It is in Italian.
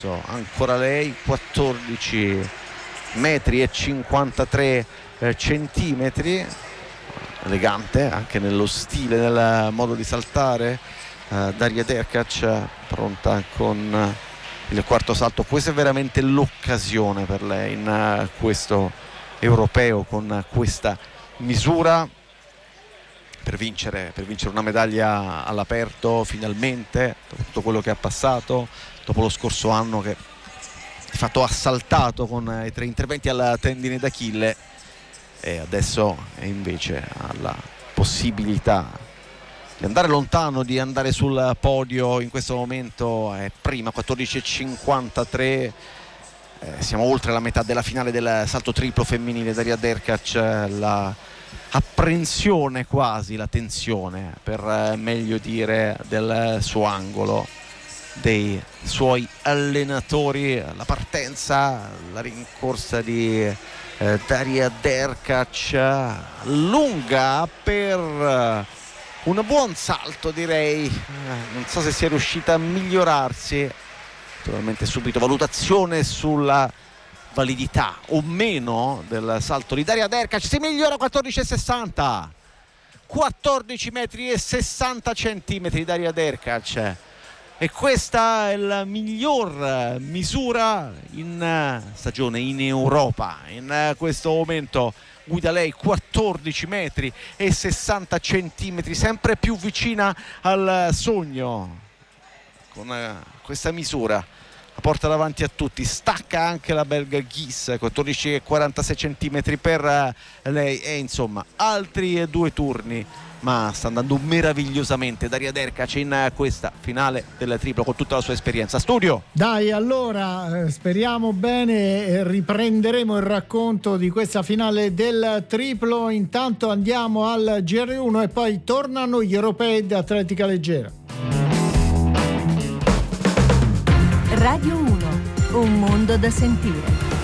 Ancora lei, 14 metri e 53 centimetri, elegante anche nello stile, nel modo di saltare. Daria Derkac pronta con il quarto salto. Questa è veramente l'occasione per lei in questo europeo, con questa misura, per vincere una medaglia all'aperto finalmente, dopo tutto quello che ha passato, dopo lo scorso anno che di fatto ha saltato con i 3 interventi al tendine d'Achille, e adesso invece ha la possibilità di andare lontano, di andare sul podio. In questo momento è prima, 14,53, siamo oltre la metà della finale del salto triplo femminile. Daria Derkac, la apprensione, quasi la tensione, per meglio dire, del suo angolo, dei suoi allenatori. La partenza, la rincorsa di Daria Derkac, lunga per un buon salto, direi. Non so se sia riuscita a migliorarsi. Naturalmente subito valutazione sulla validità o meno del salto di Daria Derkac. Si migliora, 14,60, 14 metri e 60 centimetri Daria Derkac, e questa è la miglior misura in stagione in Europa. In questo momento guida lei, 14 metri e 60 centimetri, sempre più vicina al sogno con questa misura. La porta davanti a tutti, stacca anche la belga Ghiss, 14,46 centimetri per lei, e insomma altri 2 turni, ma sta andando meravigliosamente Daria Derkac in questa finale del triplo con tutta la sua esperienza. Studio. Dai, allora speriamo bene, riprenderemo il racconto di questa finale del triplo. Intanto andiamo al GR1 e poi tornano gli europei di atletica leggera. Radio 1, un mondo da sentire.